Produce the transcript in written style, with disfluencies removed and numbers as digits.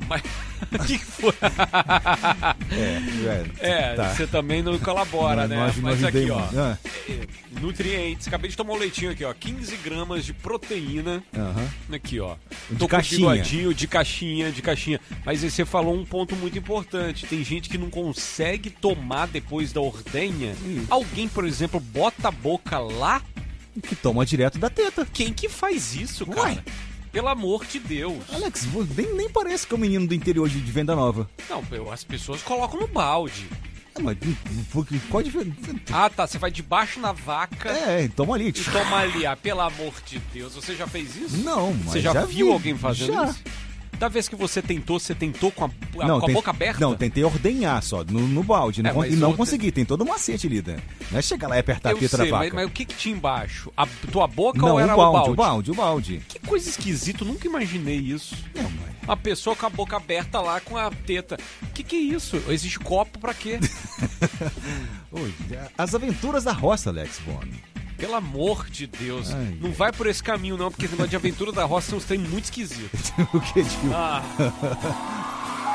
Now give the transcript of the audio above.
Mas o que foi? Tá. Você também não colabora, né? Mas aqui, ajudei, ó. Nutrientes. Acabei de tomar um leitinho aqui, ó. 15 gramas de proteína. Aqui, ó. De caixinha. De caixinha. Mas aí você falou um ponto muito importante. Tem gente que não consegue tomar depois da ordenha. Alguém, por exemplo, bota a boca lá. Que toma direto da teta. Quem que faz isso, cara? Ué. Pelo amor de Deus. Alex, nem parece que é um menino do interior de Venda Nova. Não, as pessoas colocam no balde. Mas pode ver. Ah, tá. Você vai debaixo na vaca. Toma ali. E toma ali. Ah, pelo amor de Deus. Você já fez isso? Não, mas você já viu alguém fazendo já. isso? Da vez que você tentou com a boca aberta? Não, tentei ordenhar só, no balde. E não consegui, tem todo um macete ali, né? Não é chegar lá e apertar a teta da vaca. Mas o que tinha embaixo? A tua boca não, ou era o balde? Que coisa esquisita, eu nunca imaginei isso. Não, mas... Uma pessoa com a boca aberta lá com a teta. Que é isso? Existe copo pra quê? As aventuras da roça, Alex Bono. Pelo amor de Deus. Não vai por esse caminho, não, porque esse negócio de aventura da roça é um trem muito esquisito. O que, tio?